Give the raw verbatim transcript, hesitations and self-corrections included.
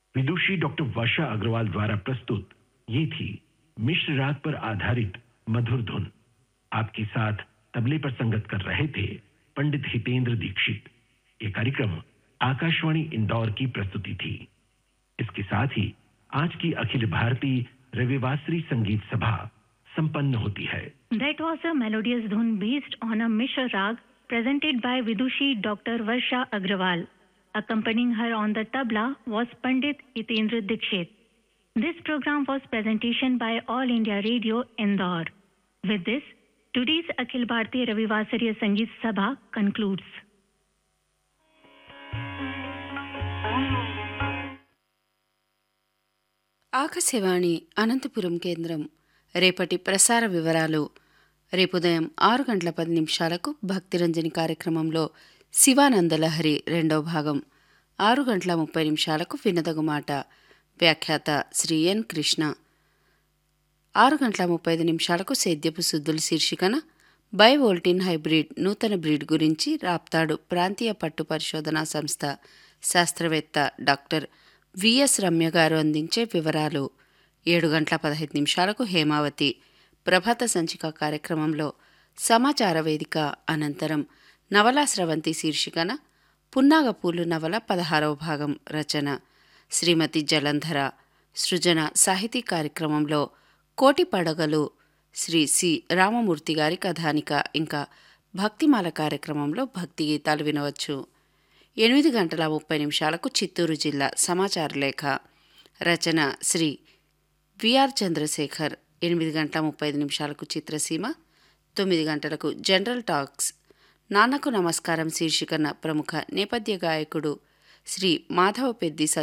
विदुषी doctor वर्षा अग्रवाल द्वारा प्रस्तुत ये थी मिश्र राग पर आधारित मधुर धुन। आपके साथ तबले पर संगत कर रहे थे पंडित हितेंद्र दीक्षित। ये कार्यक्रम आकाशवाणी इंदौर की प्रस्तुति थी। इसके साथ ही आज की अखिल भारतीय रविवासरी संगीत सभा संपन्न होती है। That was a melodious dhun based on a Mishra Rag presented by Vidushi Doctor Varsha Agrawal. Accompanying her on the tabla was Pandit Hitendra Dikshit. This program was presentation by All India Radio Indore. With this, today's Akhil Bharatiya Ravivasariya Sangeet Sabha concludes. Akashvani Anantapuram కేంద్రం. రేపటి ప్రసార వివరాలు. రేపు ఉదయం ఆరు గంటల పది నిమిషాలకు భక్తిరంజని కార్యక్రమంలో శివానందలహరి రెండో భాగం, ఆరు గంటల ముప్పై నిమిషాలకు వినదగు మాట, వ్యాఖ్యాత శ్రీ ఎన్ కృష్ణ. ఆరు గంటల ముప్పై ఐదు నిమిషాలకు సేద్యపు శుద్ధులు శీర్షికన బైవోల్టిన్ హైబ్రిడ్ నూతన బ్రీడ్ గురించి రాప్తాడు ప్రాంతీయ పట్టు పరిశోధనా సంస్థ శాస్త్రవేత్త డాక్టర్ విఎస్ రమ్య గారు అందించే వివరాలు. ఏడు గంటల పదహైదు నిమిషాలకు హేమావతి ప్రభాత సంచిక కార్యక్రమంలో సమాచార వేదిక అనంతరం నవలా స్రవంతి శీర్షికన పున్నాగపూలు నవల పదహారవ భాగం రచన శ్రీమతి జలంధర. సృజన సాహితీ కార్యక్రమంలో కోటి పడగలు శ్రీ సి రామమూర్తి గారి కథానిక, ఇంకా భక్తిమాల కార్యక్రమంలో భక్తి గీతాలు వినవచ్చు. ఎనిమిది గంటల ముప్పై నిమిషాలకు చిత్తూరు జిల్లా సమాచార లేఖ, రచన శ్రీ విఆర్ చంద్రశేఖర్. ఎనిమిది గంటల ముప్పై ఐదు నిమిషాలకు చిత్రసీమ. తొమ్మిది గంటలకు జనరల్ టాక్స్ నాన్నకు నమస్కారం శీర్షికన ప్రముఖ నేపథ్య గాయకుడు శ్రీ మాధవ పెద్ది